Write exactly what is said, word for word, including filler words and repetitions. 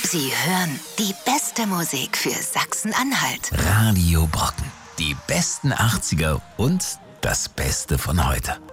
Sie hören die beste Musik für Sachsen-Anhalt. Radio Brocken. Die besten achtziger und das Beste von heute.